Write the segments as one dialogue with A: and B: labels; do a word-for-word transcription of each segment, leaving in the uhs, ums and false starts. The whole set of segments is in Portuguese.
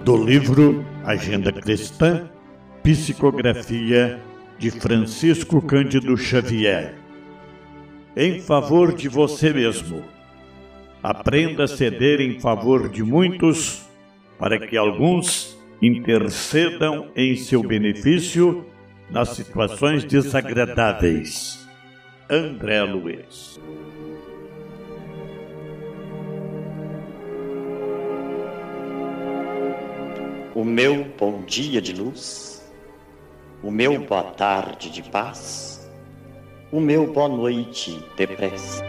A: Do livro Agenda Cristã, psicografia de Francisco Cândido Xavier. Em favor de você mesmo. Aprenda a ceder em favor de muitos, para que alguns intercedam em seu benefício nas situações desagradáveis. André Luiz.
B: O meu bom dia de luz, o meu boa tarde de paz, o meu boa noite de prece.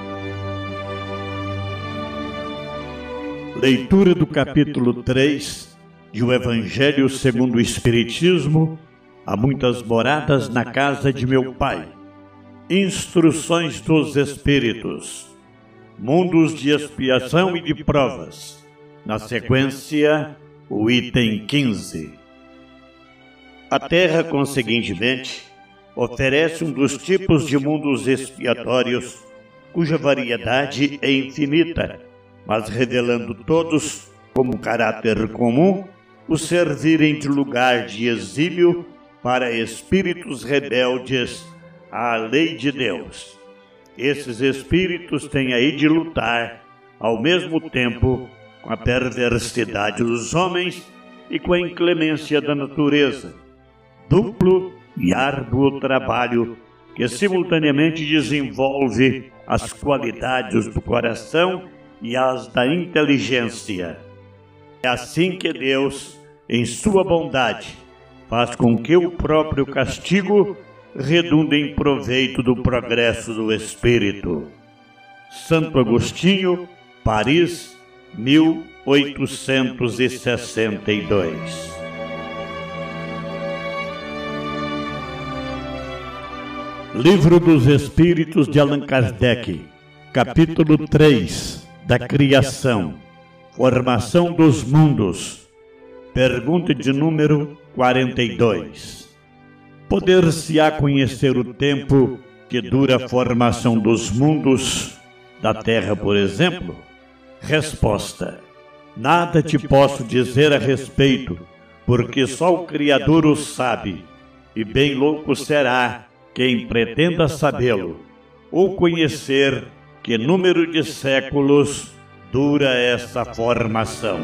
A: Leitura do capítulo três de O Evangelho segundo o Espiritismo. Há muitas moradas na casa de meu Pai. Instruções dos Espíritos. Mundos de expiação e de provas. Na sequência, o item quinze. A Terra, conseguintemente, oferece um dos tipos de mundos expiatórios cuja variedade é infinita, mas revelando todos, como caráter comum, o servirem de lugar de exílio para espíritos rebeldes à lei de Deus. Esses espíritos têm aí de lutar, ao mesmo tempo, com a perversidade dos homens e com a inclemência da natureza. Duplo e árduo trabalho que simultaneamente desenvolve as qualidades do coração e as da inteligência. É assim que Deus, em sua bondade, faz com que o próprio castigo redunde em proveito do progresso do espírito. Santo Agostinho, Paris, mil oitocentos e sessenta e dois. Livro dos Espíritos de Allan Kardec, capítulo três, da Criação, Formação dos Mundos. Pergunta de número quarenta e dois. Poder-se-á conhecer o tempo que dura a formação dos mundos, da Terra, por exemplo? Resposta: nada te posso dizer a respeito, porque só o Criador o sabe, e bem louco será quem pretenda sabê-lo, ou conhecer que número de séculos dura essa formação.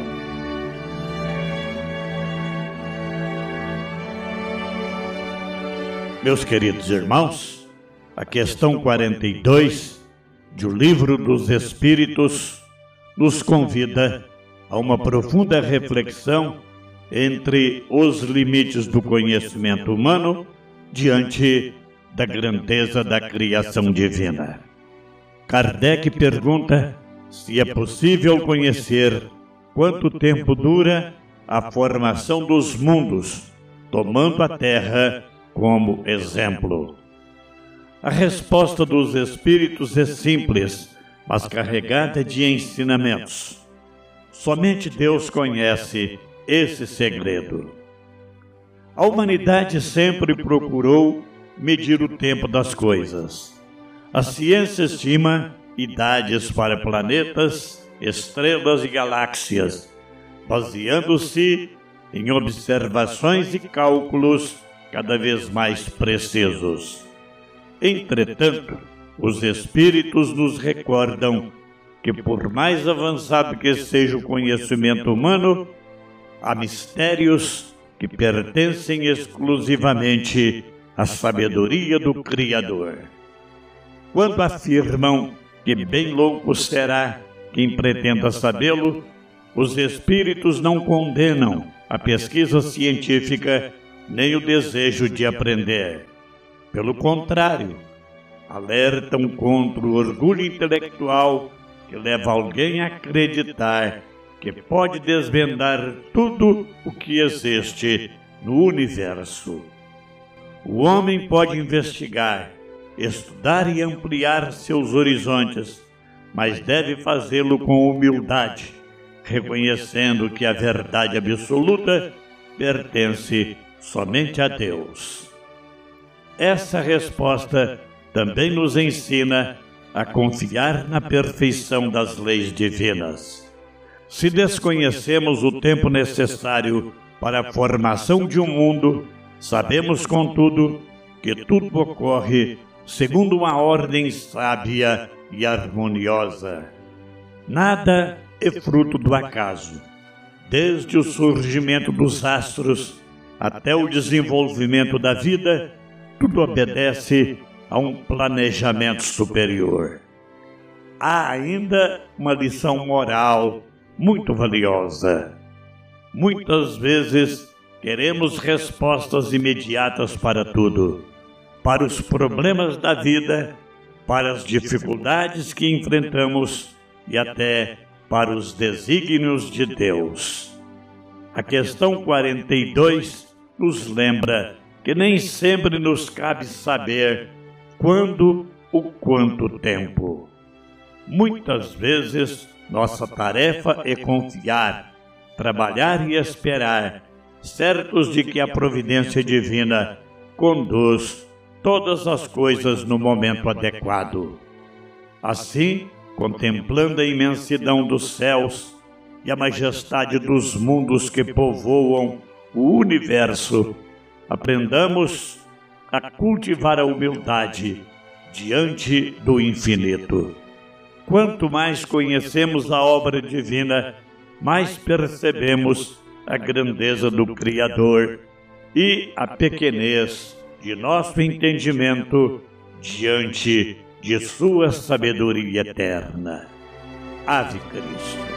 A: Meus queridos irmãos, a questão quarenta e dois do Livro dos Espíritos nos convida a uma profunda reflexão entre os limites do conhecimento humano diante da grandeza da criação divina. Kardec pergunta se é possível conhecer quanto tempo dura a formação dos mundos, tomando a Terra como exemplo. A resposta dos Espíritos é simples, mas carregada de ensinamentos. Somente Deus conhece esse segredo. A humanidade sempre procurou medir o tempo das coisas. A ciência estima idades para planetas, estrelas e galáxias, baseando-se em observações e cálculos cada vez mais precisos. Entretanto, os Espíritos nos recordam que, por mais avançado que seja o conhecimento humano, há mistérios que pertencem exclusivamente à sabedoria do Criador. Quando afirmam que bem louco será quem pretenda sabê-lo, os Espíritos não condenam a pesquisa científica nem o desejo de aprender. Pelo contrário, alertam contra o orgulho intelectual que leva alguém a acreditar que pode desvendar tudo o que existe no universo. O homem pode investigar, estudar e ampliar seus horizontes, mas deve fazê-lo com humildade, reconhecendo que a verdade absoluta pertence somente a Deus. Essa resposta também nos ensina a confiar na perfeição das leis divinas. Se desconhecemos o tempo necessário para a formação de um mundo, sabemos, contudo, que tudo ocorre segundo uma ordem sábia e harmoniosa. Nada é fruto do acaso. Desde o surgimento dos astros até o desenvolvimento da vida, tudo obedece a um planejamento superior. Há ainda uma lição moral muito valiosa. Muitas vezes queremos respostas imediatas para tudo, para os problemas da vida, para as dificuldades que enfrentamos e até para os desígnios de Deus. A questão quarenta e dois nos lembra que nem sempre nos cabe saber quando ou quanto tempo. Muitas vezes, nossa tarefa é confiar, trabalhar e esperar, certos de que a providência divina conduz todas as coisas no momento adequado. Assim, contemplando a imensidão dos céus e a majestade dos mundos que povoam o universo, aprendamos a cultivar a humildade diante do infinito. Quanto mais conhecemos a obra divina, mais percebemos a grandeza do Criador e a pequenez de nosso entendimento diante de sua sabedoria eterna. Ave Cristo.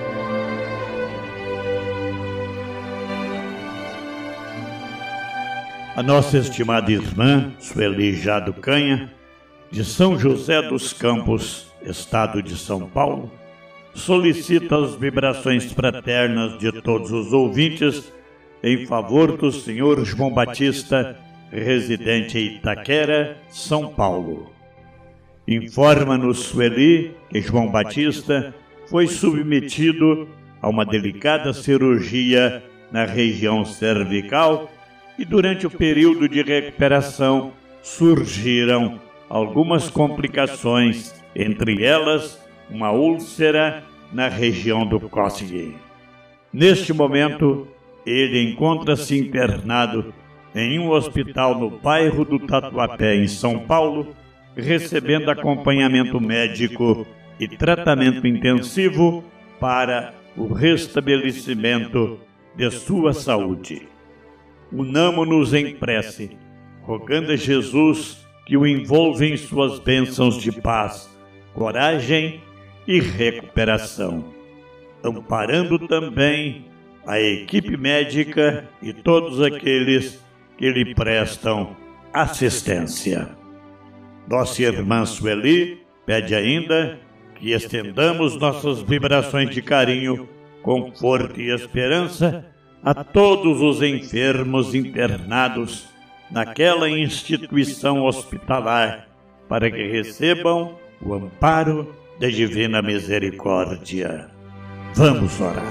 A: A nossa estimada irmã, Sueli Jado Canha, de São José dos Campos, Estado de São Paulo, solicita as vibrações fraternas de todos os ouvintes em favor do senhor João Batista, residente em Itaquera, São Paulo. Informa-nos Sueli que João Batista foi submetido a uma delicada cirurgia na região cervical e durante o período de recuperação surgiram algumas complicações, entre elas uma úlcera na região do cóccix. Neste momento, ele encontra-se internado em um hospital no bairro do Tatuapé, em São Paulo, recebendo acompanhamento médico e tratamento intensivo para o restabelecimento de sua saúde. Unamo-nos em prece, rogando a Jesus que o envolva em suas bênçãos de paz, coragem e recuperação, amparando também a equipe médica e todos aqueles que lhe prestam assistência. Nossa irmã Sueli pede ainda que estendamos nossas vibrações de carinho, conforto e esperança a todos os enfermos internados naquela instituição hospitalar, para que recebam o amparo da divina misericórdia. Vamos orar.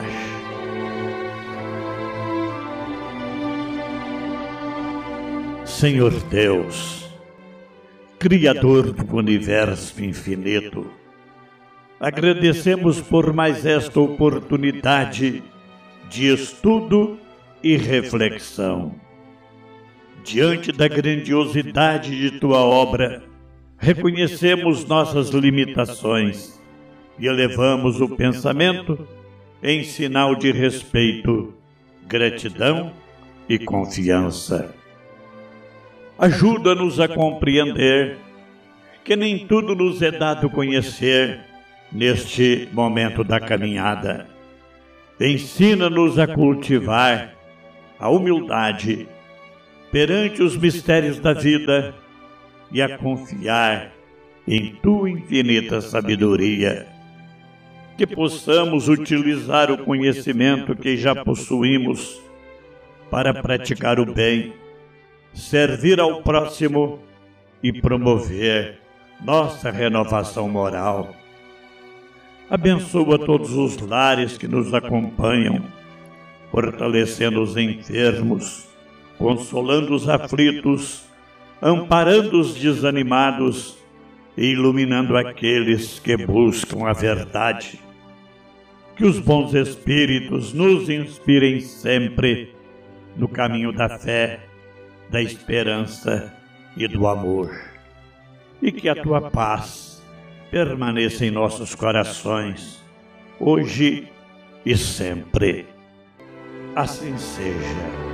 A: Senhor Deus, Criador do universo infinito, agradecemos por mais esta oportunidade de estudo e reflexão. Diante da grandiosidade de Tua obra, reconhecemos nossas limitações e elevamos o pensamento em sinal de respeito, gratidão e confiança. Ajuda-nos a compreender que nem tudo nos é dado conhecer neste momento da caminhada. Ensina-nos a cultivar a humildade perante os mistérios da vida e a confiar em Tua infinita sabedoria. Que possamos utilizar o conhecimento que já possuímos para praticar o bem, servir ao próximo e promover nossa renovação moral. Abençoa todos os lares que nos acompanham, fortalecendo os enfermos, consolando os aflitos, amparando os desanimados e iluminando aqueles que buscam a verdade. Que os bons espíritos nos inspirem sempre no caminho da fé, da esperança e do amor. E que a tua paz permaneça em nossos corações, hoje e sempre. Assim seja.